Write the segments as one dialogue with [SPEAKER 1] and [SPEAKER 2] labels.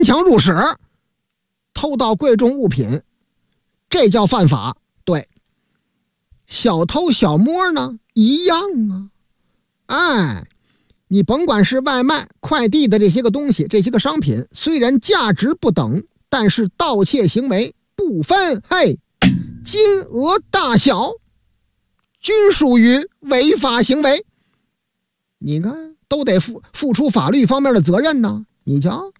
[SPEAKER 1] 强入室，偷盗贵重物品，这叫犯法。对，小偷小摸呢一样啊。哎，你甭管是外卖快递的这些个东西，这些个商品虽然价值不等，但是盗窃行为不分金额大小，均属于违法行为。你看都得付出法律方面的责任呢。你瞧，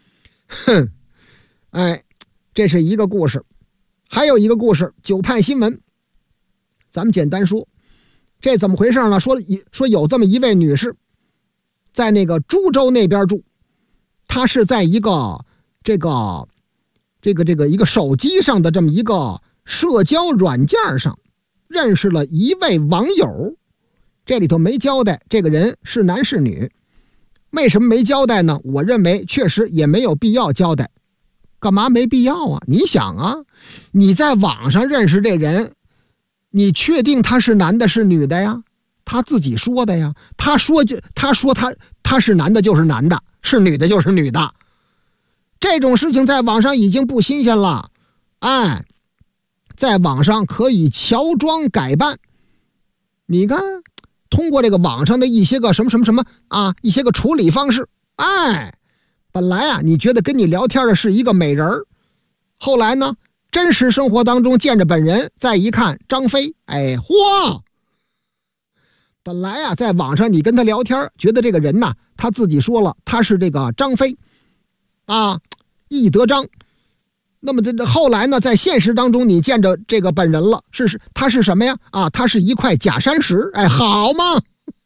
[SPEAKER 1] 这是一个故事。还有一个故事，九派新闻，咱们简单说，这怎么回事呢？说有这么一位女士，在那个株洲那边住，她是在一个这个一个手机上的这么一个社交软件上认识了一位网友，这里头没交代这个人是男是女。为什么没交代呢？我认为确实也没有必要交代。干嘛没必要啊？你想啊，你在网上认识这人，你确定他是男的是女的呀？他自己说的呀。他说他是男的就是男的，是女的就是女的。这种事情在网上已经不新鲜了。在网上可以乔装改扮。你看，通过这个网上的一些个什么啊，一些个处理方式，本来啊，你觉得跟你聊天的是一个美人儿，后来呢，真实生活当中见着本人，再一看张飞，本来啊，在网上你跟他聊天，觉得这个人呐，他自己说了，他是这个张飞啊，易德章。那么这后来呢，在现实当中你见着这个本人了，他是什么呀？他是一块假山石，好吗？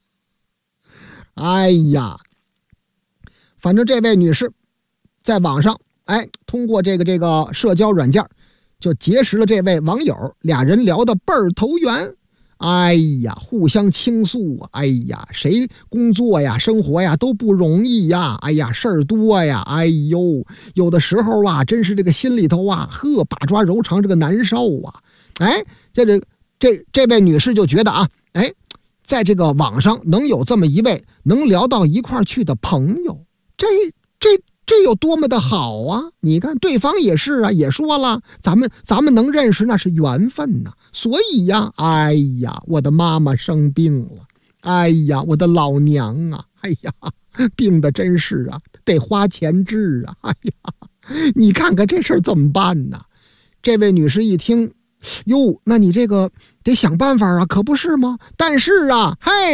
[SPEAKER 1] 反正这位女士在网上通过这个社交软件就结识了这位网友，俩人聊得倍儿投缘。互相倾诉啊，谁工作呀生活呀都不容易呀，事儿多呀，有的时候啊真是这个心里头啊把抓揉肠，这个难受啊。这位女士就觉得在这个网上能有这么一位能聊到一块去的朋友，这有多么的好啊！你看对方也是啊，也说了，咱们能认识那是缘分呐。所以呀，我的妈妈生病了，我的老娘啊，病的真是啊，得花钱治啊，你看看这事儿怎么办呢？这位女士一听，那你这个得想办法啊，可不是吗？但是啊，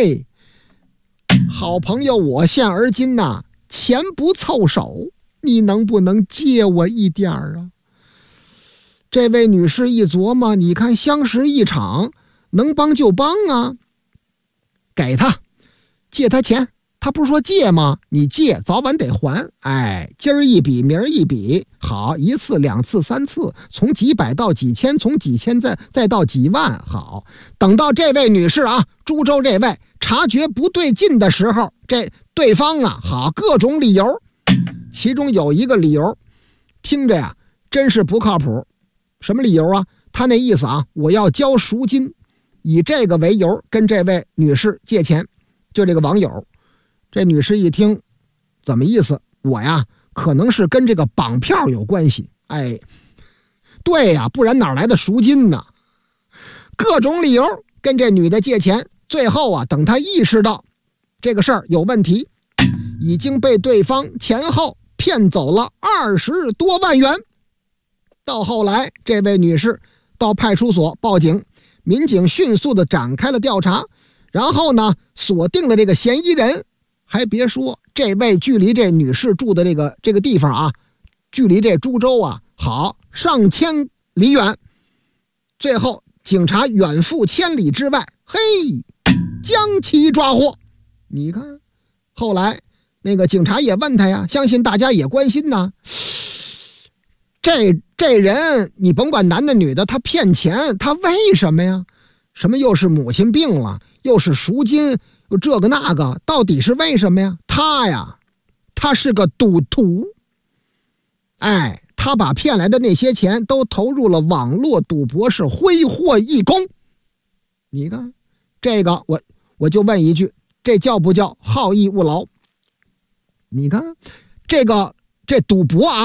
[SPEAKER 1] 好朋友，我现而今呐，钱不凑手，你能不能借我一点啊？这位女士一琢磨，你看相识一场，能帮就帮啊，给他，借他钱。他不是说借吗？你借早晚得还。今儿一笔明儿一笔，好，一次两次三次，从几百到几千，从几千再到几万。好，等到这位女士啊，株洲这位察觉不对劲的时候，这对方啊，各种理由，其中有一个理由听着呀真是不靠谱。什么理由啊？他那意思啊，我要交赎金，以这个为由跟这位女士借钱。就这个网友，这女士一听，怎么意思？我呀可能是跟这个绑票有关系。对呀，不然哪来的赎金呢？各种理由跟这女的借钱，最后啊，等她意识到这个事儿有问题，已经被对方前后骗走了20多万元。到后来，这位女士到派出所报警，民警迅速的展开了调查，然后呢，锁定了这个嫌疑人。还别说，这位距离这女士住的这个地方啊，距离这株洲啊，上千里远。最后，警察远赴千里之外，将其抓获。你看，后来那个警察也问他呀，相信大家也关心呢。这人你甭管男的女的，他骗钱，他为什么呀？什么又是母亲病了，又是赎金，又这个那个，到底是为什么呀？他是个赌徒。他把骗来的那些钱都投入了网络赌博，是挥霍一空。你看这个，我就问一句，这叫不叫好逸恶劳？你看这个这赌博啊